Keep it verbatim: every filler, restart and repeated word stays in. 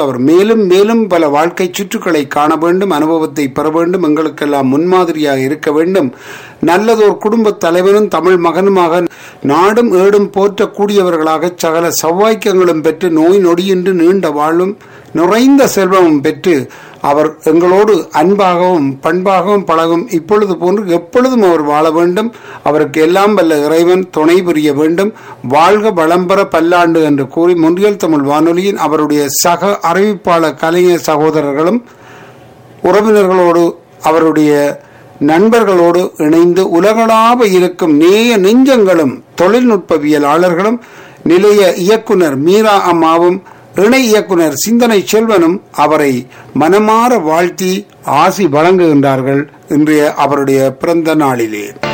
அவர் மேலும் மேலும் பல வாழ்க்கை சுற்றுக்களை காண வேண்டும், அனுபவத்தை பெற வேண்டும், எங்களுக்கெல்லாம் முன்மாதிரியாக இருக்க வேண்டும். நல்லதோர் குடும்ப தலைவனும் தமிழ் மகனுமாக நாடும் ஏடும் போற்றக்கூடியவர்களாக சகல சௌவாக்கியங்களும் பெற்று நோய் நொடியின்றி நீண்ட வாழும் நிறைந்த செல்வமும் பெற்று அவர் எங்களோடு அன்பாகவும் பண்பாகவும் பழகும் இப்பொழுது போன்று எப்பொழுதும் அவர் வாழ வேண்டும். அவருக்கு எல்லாம் வல்ல இறைவன் துணை புரிய வேண்டும். வாழ்க வளம்பெற பல்லாண்டு என்று கூறி முன்றியல் தமிழ் வானொலியின் அவருடைய சக அறிவிப்பாளர் கலைஞர் சகோதரர்களும் உறவினர்களோடு அவருடைய நண்பர்களோடு இணைந்து உலகளாவ இருக்கும் நேய நெஞ்சங்களும் தொழில்நுட்பவியலாளர்களும் நிலைய இயக்குனர் மீரா அம்மாவும் இணை இயக்குனர் சிந்தனை செல்வனும் அவரை மனமாற வாழ்த்தி ஆசி வழங்குகின்றார்கள் இன்றைய அவருடைய பிறந்த நாளிலே.